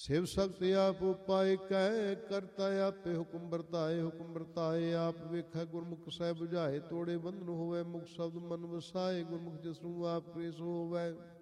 शिव शक्ति आप उपाय कह करता आपे हुक्म बरताए हुक्म बरताए आप वेख गुरमुख सह बुझाए तोड़े बंधन होवे मुख शब्द मन वसाए गुरमुख जिसनु आप क्लेश होवे